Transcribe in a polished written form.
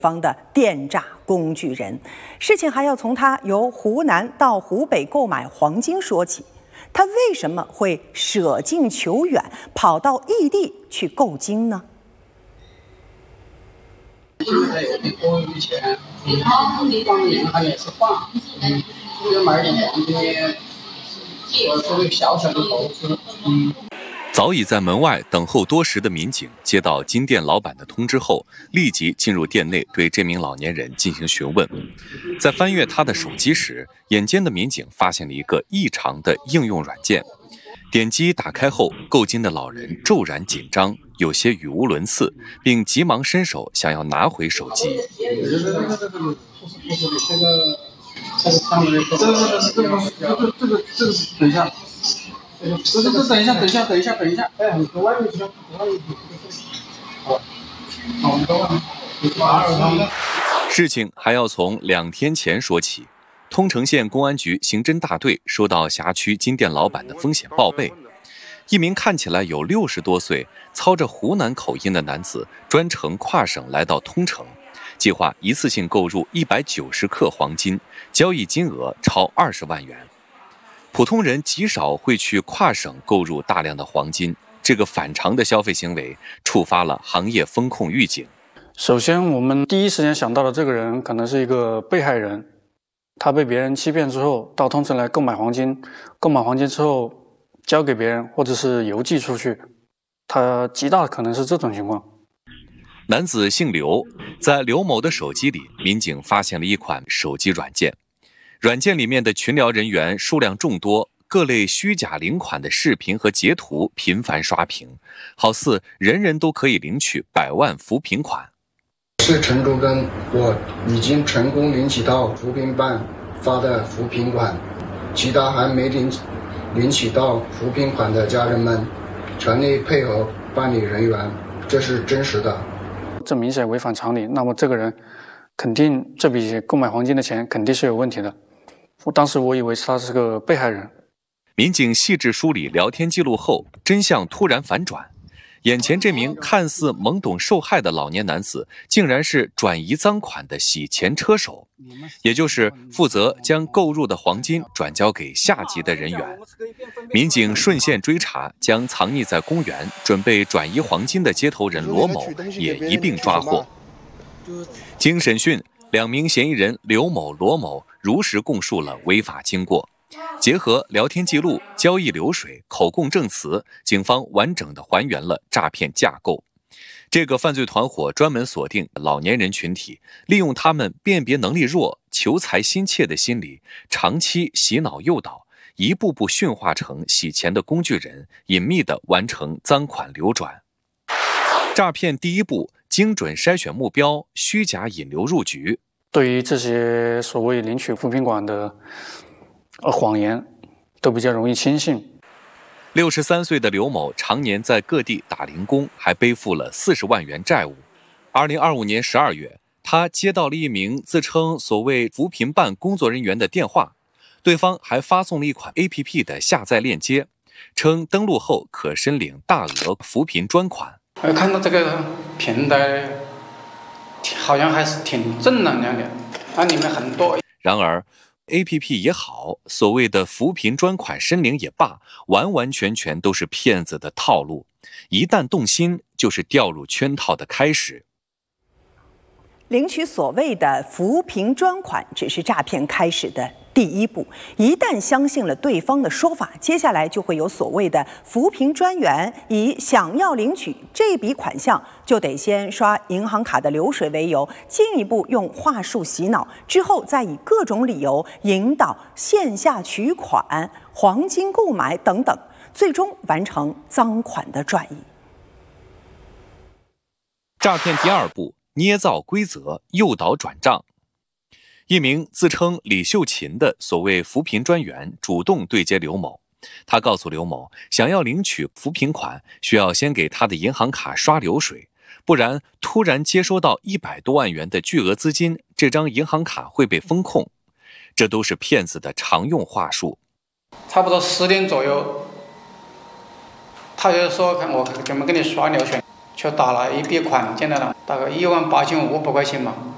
方的电诈工具人。事情还要从他由湖南到湖北购买黄金说起。他为什么会舍近求远，跑到异地去购金呢？ 他有的多余钱，当年他也是换，就买点黄金，作为小小的投资。 早已在门外等候多时的民警接到金店老板的通知后，立即进入店内对这名老年人进行询问。在翻阅他的手机时，眼尖的民警发现了一个异常的应用软件。点击打开后，购金的老人骤然紧张，有些语无伦次，并急忙伸手想要拿回手机。 这个上面这个等一下。等一下，哎，你国外有钱，好，我们都事情还要从2天前说起。通城县公安局刑侦大队收到辖区金店老板的风险报备，一名看起来有60多岁、操着湖南口音的男子专程跨省来到通城，计划一次性购入190克黄金，交易金额超20万元。普通人极少会去跨省购入大量的黄金，这个反常的消费行为触发了行业风控预警。 首先，我们第一时间想到的这个人可能是一个被害人，他被别人欺骗之后到通城来购买黄金，购买黄金之后交给别人或者是邮寄出去，他极大的可能是这种情况。 男子姓刘，在刘某的手机里，民警发现了一款手机软件。软件里面的群聊人员数量众多，各类虚假领款的视频和截图频繁刷屏，好似人人都可以领取100万扶贫款。 是陈忠根，我已经成功领取到扶贫办发的扶贫款，其他还没领取到扶贫款的家人们，全力配合办理人员，这是真实的。 这明显违反常理，那么这个人肯定这笔购买黄金的钱肯定是有问题的。当时我以为他是个被害人。 民警细致梳理聊天记录后，真相突然反转，眼前这名看似懵懂受害的老年男子，竟然是转移赃款的洗钱车手，也就是负责将购入的黄金转交给下级的人员。民警顺线追查，将藏匿在公园准备转移黄金的接头人罗某也一并抓获。经审讯，2名嫌疑人刘某、罗某如实供述了违法经过，结合聊天记录、交易流水、口供证词，警方完整地还原了诈骗架构。这个犯罪团伙专门锁定老年人群体，利用他们辨别能力弱、求财心切的心理，长期洗脑诱导，一步步驯化成洗钱的工具人，隐秘地完成赃款流转。诈骗第一步，精准筛选目标，虚假引流入局。 对于这些所谓领取扶贫款的谎言，都比较容易轻信。 63岁的刘某常年在各地打零工，还背负了40万元债务。2025年12月，他接到了一名自称所谓扶贫办工作人员的电话，对方还发送了一款 APP 的下载链接，称登录后可申领大额扶贫专款。 看到这个平台好像还是挺正能量的，它里面很多。 然而 APP 也好，所谓的扶贫专款申领也罢，完完全全都是骗子的套路，一旦动心就是掉入圈套的开始。 领取所谓的扶贫专款只是诈骗开始的第一步，一旦相信了对方的说法，接下来就会有所谓的扶贫专员以想要领取这笔款项，就得先刷银行卡的流水为由，进一步用话术洗脑，之后再以各种理由引导线下取款、黄金购买等等，最终完成赃款的转移。 诈骗第二步，捏造规则，诱导转账。一名自称李秀琴的所谓扶贫专员主动对接刘某，他告诉刘某，想要领取扶贫款，需要先给他的银行卡刷流水，不然突然接收到100多万元的巨额资金，这张银行卡会被封控。这都是骗子的常用话术。 差不多10点左右，他就说看我准备给你刷流水，就打了一笔款进来了，大概18500块钱嘛。